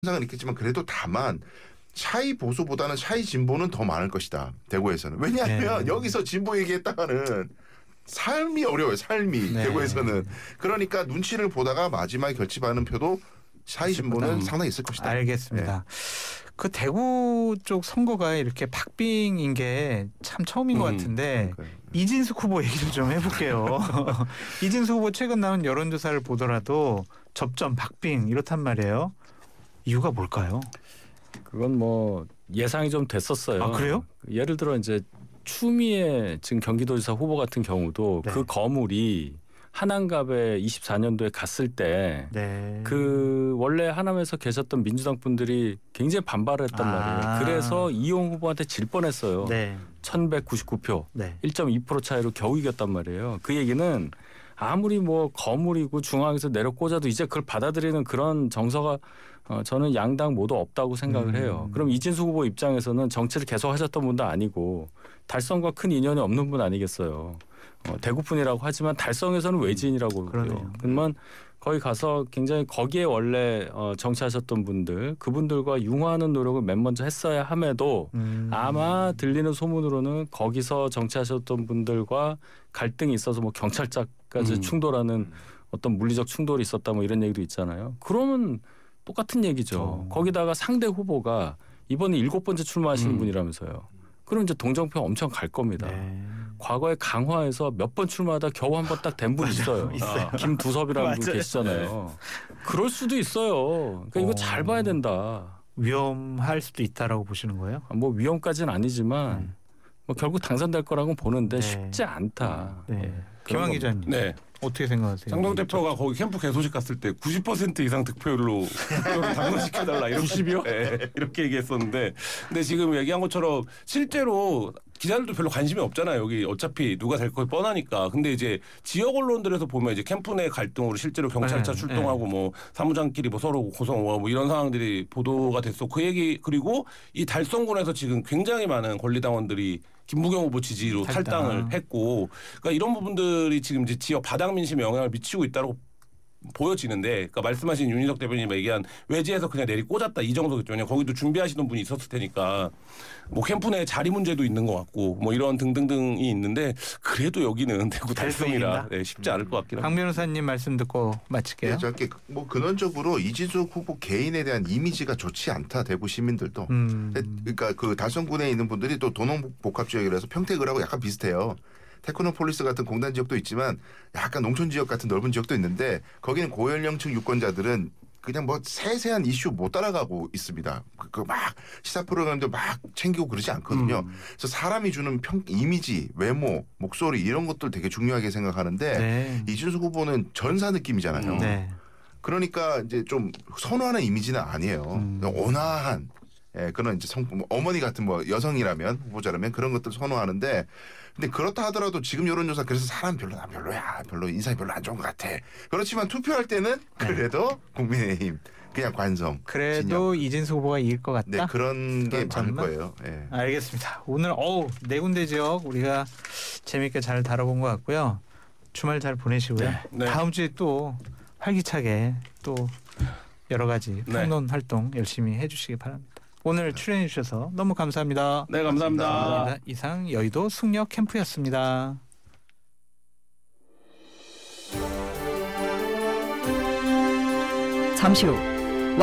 상은 있겠지만 그래도 다만 차이 보수보다는 차이 진보는 더 많을 것이다. 대구에서는. 왜냐하면 여기서 진보 얘기했다가는 삶이 어려워요. 삶이 대구에서는. 그러니까 눈치를 보다가 마지막에 결집하는 표도 차이 진보는 상당히 있을 것이다. 알겠습니다. 그 대구 쪽 선거가 이렇게 박빙인 게 참 처음인 것 같은데 이진숙 후보 얘기를 좀 해볼게요. 이진숙 후보 최근 나온 여론조사를 보더라도 접전 박빙 이렇단 말이에요. 이유가 뭘까요? 그건 뭐 예상이 좀 됐었어요. 아 그래요? 예를 들어 이제 추미애 지금 경기도지사 후보 같은 경우도 그 거물이 하남갑에 24년도에 갔을 때 그 원래 하남에서 계셨던 민주당 분들이 굉장히 반발을 했단 말이에요. 그래서 이용 후보한테 질 뻔했어요. 1199표 1.2% 차이로 겨우 이겼단 말이에요. 그 얘기는 아무리 뭐 거물이고 중앙에서 내려 꽂아도 이제 그걸 받아들이는 그런 정서가 저는 양당 모두 없다고 생각을 해요. 그럼 이진숙 후보 입장에서는 정치를 계속 하셨던 분도 아니고 달성과 큰 인연이 없는 분 아니겠어요. 대구분이라고 하지만 달성에서는 외지인이라고 그러네요. 그러면 거기 가서 굉장히 거기에 원래 정치하셨던 분들 그분들과 융화하는 노력을 맨 먼저 했어야 함에도 아마 들리는 소문으로는 거기서 정치하셨던 분들과 갈등이 있어서 뭐 경찰차까지 충돌하는 어떤 물리적 충돌이 있었다 뭐 이런 얘기도 있잖아요. 그러면 똑같은 얘기죠. 거기다가 상대 후보가 이번에 7번째 출마하시는 분이라면서요. 그럼 이제 동정표 엄청 갈 겁니다. 과거에 강화에서 몇 번 출마하다 겨우 한 번 딱 된 분 있어요. 김두섭이라는 분 계시잖아요. 그럴 수도 있어요. 그러니까 이거 잘 봐야 된다. 위험할 수도 있다라고 보시는 거예요? 뭐 위험까지는 아니지만 뭐 결국 당선될 거라고 보는데 쉽지 않다. 김한 기자님. 어떻게 생각하세요? 장동 대표가 거기 캠프 개소식 갔을 때 90% 이상 득표율로 당선시켜달라 이렇게 90이요? 이렇게 얘기했었는데 근데 지금 얘기한 것처럼 실제로 기자들도 별로 관심이 없잖아요. 여기 어차피 누가 될 거 뻔하니까. 근데 이제 지역 언론들에서 보면 이제 캠프 내 갈등으로 실제로 경찰차 출동하고 뭐 사무장끼리 뭐 서로 고성오고 뭐 이런 상황들이 보도가 됐어. 그 얘기 그리고 이 달성군에서 지금 굉장히 많은 권리당원들이 김부겸 후보 지지로 탈당을 했고, 그러니까 이런 부분들이 지금 이제 지역 바닥 민심에 영향을 미치고 있다고 보여지는데, 그러니까 말씀하신 윤희석 대변인이 얘기한 외지에서 그냥 내리 꽂았다 이 정도겠죠. 왜냐면 거기도 준비하시던 분이 있었을 테니까 뭐 캠프 내 자리 문제도 있는 것 같고 뭐 이런 등등등이 있는데 그래도 여기는 대구 달성이라 쉽지 않을 것 같긴 합니다. 강 변호사님 말씀 듣고 마칠게요. 짧게 뭐 근원적으로 이진숙 후보 개인에 대한 이미지가 좋지 않다. 대구 시민들도. 그러니까 그 달성군에 있는 분들이 또 도농복합 지역이라서 평택을하고 약간 비슷해요. 테크노폴리스 같은 공단 지역도 있지만 약간 농촌 지역 같은 넓은 지역도 있는데 거기는 고연령층 유권자들은 그냥 뭐 세세한 이슈 못 따라가고 있습니다. 그 막 시사 프로그램도 막 챙기고 그러지 않거든요. 그래서 사람이 주는 이미지, 외모, 목소리 이런 것들 되게 중요하게 생각하는데 이준석 후보는 전사 느낌이잖아요. 그러니까 이제 좀 선호하는 이미지는 아니에요. 온화한 그런 이제 어머니 같은 뭐 여성이라면 후보자라면 그런 것들 선호하는데 근데 그렇다 하더라도 지금 여론조사 그래서 사람 별로야. 별로 인상이 별로 안 좋은 것 같아. 그렇지만 투표할 때는 그래도 국민의힘 그냥 관성. 그래도 진영. 이진숙 후보가 이길 것 같다. 네 그런 게 많을 거예요. 알겠습니다. 오늘 네 군데 지역 우리가 재밌게 잘 다뤄본 것 같고요. 주말 잘 보내시고요. 다음 주에 또 활기차게 또 여러 가지 평론 활동 열심히 해주시기 바랍니다. 오늘 출연해 주셔서 너무 감사합니다. 네, 감사합니다. 이상 여의도 숙녀 캠프였습니다. 잠시 후